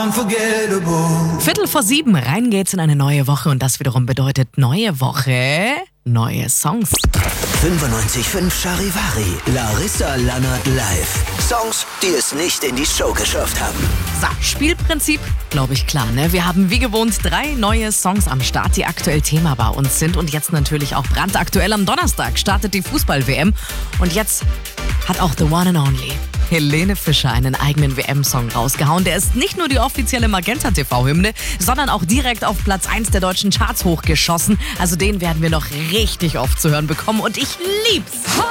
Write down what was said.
unforgettable. 6:15, rein geht's in eine neue Woche und das wiederum bedeutet neue Woche, neue Songs. 95.5 Charivari, Larissa Lannert live. Songs, die es nicht in die Show geschafft haben. So, Spielprinzip, glaube ich, klar, ne? Wir haben wie gewohnt 3 neue Songs am Start, die aktuell Thema bei uns sind. Und jetzt natürlich auch brandaktuell am Donnerstag startet die Fußball-WM. Und jetzt hat auch the one and only Helene Fischer einen eigenen WM-Song rausgehauen. Der ist nicht nur die offizielle Magenta-TV-Hymne, sondern auch direkt auf Platz 1 der deutschen Charts hochgeschossen. Also den werden wir noch richtig oft zu hören bekommen und ich lieb's.